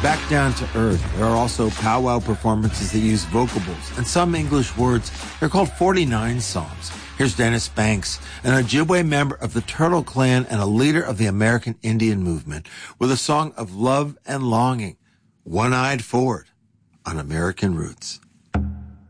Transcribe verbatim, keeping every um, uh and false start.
Back down to earth, there are also powwow performances that use vocables and some English words. They're called forty-nine songs. Here's Dennis Banks, an Ojibwe member of the Turtle Clan and a leader of the American Indian movement, with a song of love and longing, One-Eyed Ford, on American Roots.